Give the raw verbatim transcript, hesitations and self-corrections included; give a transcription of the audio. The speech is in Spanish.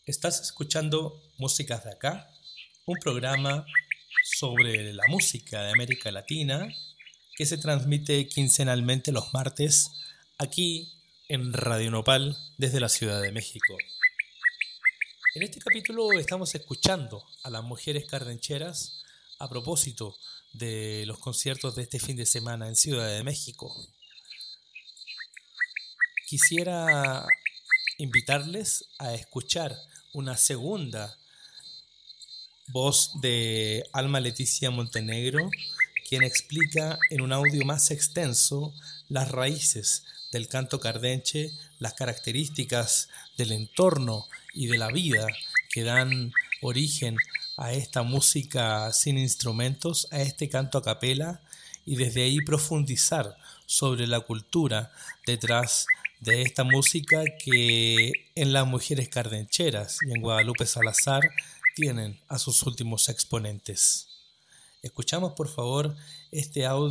Estás escuchando Músicas de Acá, un programa sobre la música de América Latina que se transmite quincenalmente los martes aquí en Radio Nopal desde la Ciudad de México. En este capítulo estamos escuchando a las mujeres cardencheras a propósito de los conciertos de este fin de semana en Ciudad de México. Quisiera invitarles a escuchar una segunda voz de Alma Leticia Montenegro, quien explica en un audio más extenso las raíces del canto cardenche, las características del entorno y de la vida que dan origen a esta música sin instrumentos, a este canto a capela, y desde ahí profundizar sobre la cultura detrás de esta música que en las mujeres cardencheras y en Guadalupe Salazar tienen a sus últimos exponentes. Escuchamos por favor este audio